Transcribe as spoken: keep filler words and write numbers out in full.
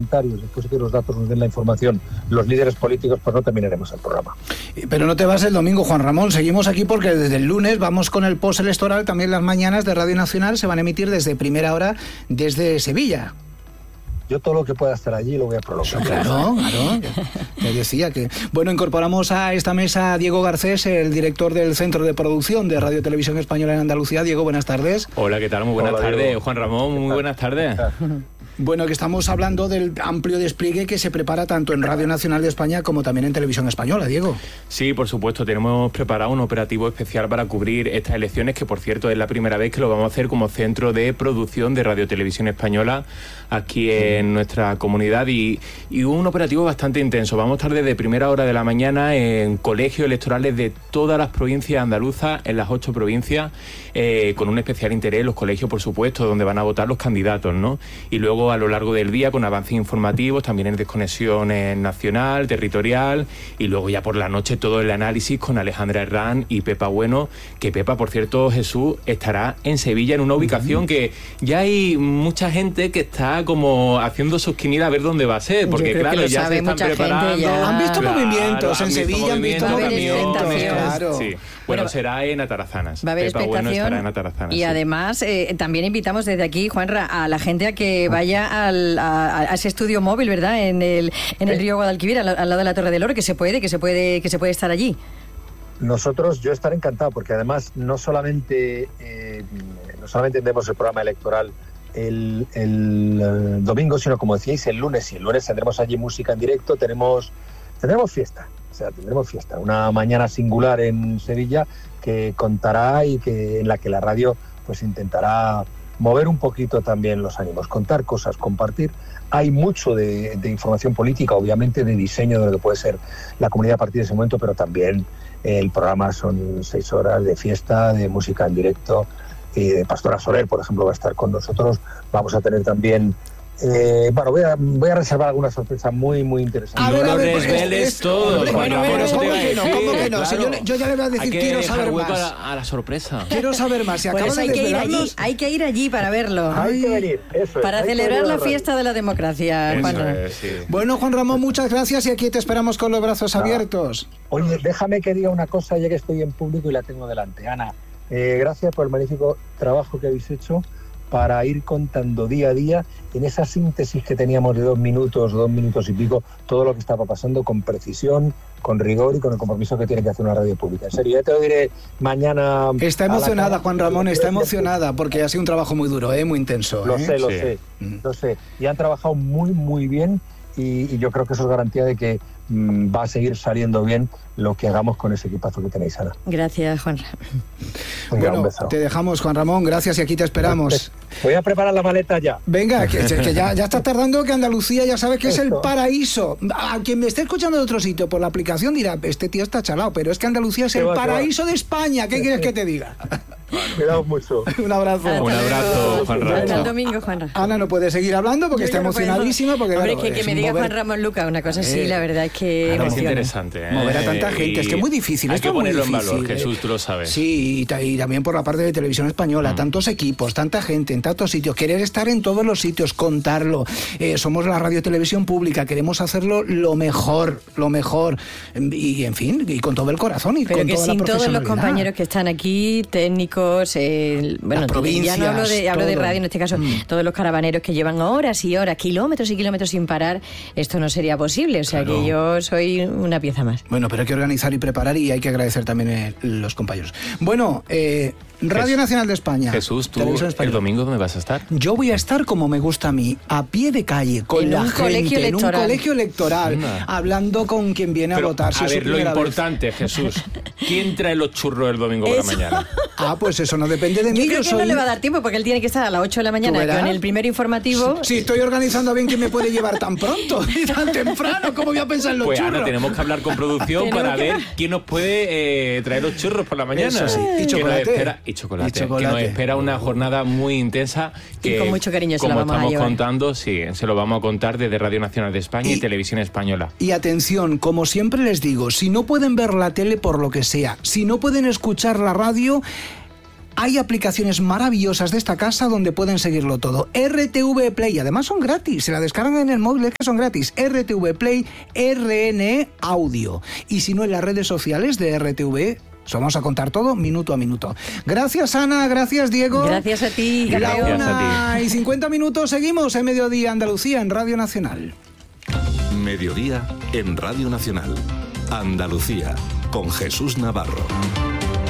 comentarios, después de que los datos nos den la información, los líderes políticos, pues no terminaremos el programa. Pero no te vas el domingo, Juan Ramón, seguimos aquí porque desde el lunes vamos con el postelectoral, también las mañanas de Radio Nacional se van a emitir desde primera hora desde Sevilla. Yo todo lo que pueda estar allí lo voy a prolongar. Claro, claro. Te decía que... Bueno, incorporamos a esta mesa a Diego Garcés, el director del Centro de Producción de Radio Televisión Española en Andalucía. Diego, buenas tardes. Hola, ¿qué tal? Muy buenas Hola, tardes. Diego. Juan Ramón, muy buenas tardes. Bueno, que estamos hablando del amplio despliegue que se prepara tanto en Radio Nacional de España como también en Televisión Española, Diego. Sí, por supuesto, tenemos preparado un operativo especial para cubrir estas elecciones, que por cierto es la primera vez que lo vamos a hacer como centro de producción de Radio Televisión Española aquí en nuestra comunidad, y, y un operativo bastante intenso. Vamos a estar desde primera hora de la mañana en colegios electorales de todas las provincias andaluzas, en las ocho provincias, eh, con un especial interés en los colegios, por supuesto, donde van a votar los candidatos, ¿no? Y luego a lo largo del día con avances informativos, también en desconexión nacional, territorial, y luego ya por la noche todo el análisis con Alejandra Herrán y Pepa Bueno, que Pepa, por cierto, Jesús, estará en Sevilla en una ubicación uh-huh. que ya hay mucha gente que está como haciendo sus quinilas a ver dónde va a ser, porque claro, ya se están preparando. Ya. Han visto claro, movimientos han en visto Sevilla, han visto movimientos, claro. Sí. Bueno, bueno, será en Atarazanas. Va a haber Pepa expectación Bueno estará en Atarazanas, y sí. además eh, también invitamos desde aquí, Juanra, a la gente a que vaya al, a, a ese estudio móvil, ¿verdad? En el en el río Guadalquivir, al, al lado de la Torre del Oro, que se puede, que se puede, que se puede estar allí. Nosotros, yo estaré encantado, porque además no solamente eh, no solamente tendremos el programa electoral el, el, el domingo, sino como decíais, el lunes. Y el lunes tendremos allí música en directo, tenemos tendremos fiesta. O sea, tendremos fiesta, una mañana singular en Sevilla que contará y que en la que la radio pues intentará mover un poquito también los ánimos, contar cosas, compartir. Hay mucho de, de información política, obviamente, de diseño de lo que puede ser la comunidad a partir de ese momento, pero también eh, el programa son seis horas de fiesta, de música en directo, y de Pastora Soler, por ejemplo, va a estar con nosotros. Vamos a tener también... Eh, bueno, voy a, voy a reservar alguna sorpresa muy, muy interesante. A ver, a ver, desveles es, todo. Hombre, bueno, bueno, ¿cómo que no? ¿Cómo que no? Claro. Si yo, yo ya le voy a decir, hay quiero que saber hueco más. A la, a la sorpresa. Quiero saber más. Si acabas Pues hay de que ir allí, desvelarnos... hay que ir allí para verlo. Hay que venir, eso es. Para hay celebrar que la venir fiesta de la democracia, Eso Juan. es, sí. Bueno, Juan Ramón, muchas gracias y aquí te esperamos con los brazos Nada. abiertos. Oye, déjame que diga una cosa ya que estoy en público y la tengo delante. Ana, eh, gracias por el magnífico trabajo que habéis hecho para ir contando día a día en esa síntesis que teníamos de dos minutos, dos minutos y pico, todo lo que estaba pasando con precisión, con rigor y con el compromiso que tiene que hacer una radio pública. En serio, ya te lo diré mañana. Está emocionada, Juan Ramón, está emocionada porque ha sido un trabajo muy duro, ¿eh? Muy intenso. Lo ¿eh? sé, lo Sí. sé, lo sé. Y han trabajado muy, muy bien y, y yo creo que eso es garantía de que mmm, va a seguir saliendo bien lo que hagamos con ese equipazo que tenéis, Ana. Gracias, Juan. Venga, Bueno, un beso. te dejamos, Juan Ramón, gracias y aquí te esperamos. Voy a preparar la maleta ya. Venga, que, que ya, ya está tardando, que Andalucía ya sabes que es el Esto. paraíso. A quien me esté escuchando de otro sitio por la aplicación dirá, este tío está chalado, pero es que Andalucía es Se el va, se va. paraíso de España. ¿Qué quieres que te diga? Cuidado mucho. Un abrazo. Hasta Un abrazo, Juan luego. Hasta Ramón. el domingo, Juan. Ana no puede seguir hablando porque Yo está ya no puedo. emocionadísima. Porque, Hombre, claro, que, que es me diga mover- Juan Ramón Luca una cosa así, Eh, la verdad es que claro, Es emociona. interesante, ¿eh? mover a tanta Y gente, es que es muy difícil. Hay esto que es muy ponerlo en difícil, valor, ¿eh? Jesús, tú lo sabes. Sí, y, ta- y también por la parte de Televisión Española, Mm. tantos equipos, tanta gente, en tantos sitios, querer estar en todos los sitios, contarlo. Eh, somos la radio televisión pública, queremos hacerlo lo mejor, lo mejor. Y, en fin, y con todo el corazón y Pero con que toda la sin todos los profesionalidad. compañeros que están aquí, técnicos, eh, bueno, Las provincias, ya no hablo de, hablo de todo. radio en este caso, Mm. todos los caravaneros que llevan horas y horas, kilómetros y kilómetros sin parar, esto no sería posible. O sea Claro. que yo soy una pieza más. Bueno, pero hay que organizar y preparar y hay que agradecer también eh, los compañeros. Bueno, eh, Radio Jes- Nacional de España. Jesús, ¿tú Televisión el Española. domingo dónde vas a estar? Yo voy a estar como me gusta a mí, a pie de calle, con En la un gente, colegio en un electoral. colegio electoral, Anda. hablando con quien viene Pero, a votar. Si a es su ver, lo primera vez. importante, Jesús. ¿Quién trae los churros el domingo por la Eso. mañana? Ah, pues eso no depende de mí. Yo creo que soy... no le va a dar tiempo porque él tiene que estar a las ocho de la mañana verás. con el primer informativo. Si estoy organizando bien, ¿quién me puede llevar tan pronto y tan temprano? ¿Cómo voy a pensar en los Pues churros? Ana, tenemos que hablar con producción Tenemos para que- ver quién nos puede eh, traer los churros por la mañana. Eso sí, y Que nos chocolate. espera- y chocolate. Y chocolate. Que nos espera una jornada muy intensa que, Y con mucho cariño se como la vamos a estamos llevar. contando, sí, se lo vamos a contar desde Radio Nacional de España y, Y- Televisión Española. Y atención, como siempre les digo, si no pueden ver la tele por lo que sea, si no pueden escuchar la radio, hay aplicaciones maravillosas de esta casa donde pueden seguirlo todo. R T V Play, además son gratis, se la descargan en el móvil, es que son gratis. R T V Play, R N E Audio. Y si no, en las redes sociales de R T V, os vamos a contar todo minuto a minuto. Gracias, Ana, gracias, Diego. Gracias a ti, La Carmeo. una y cincuenta minutos, seguimos en Mediodía Andalucía en Radio Nacional. Mediodía en Radio Nacional. Andalucía, con Jesús Navarro.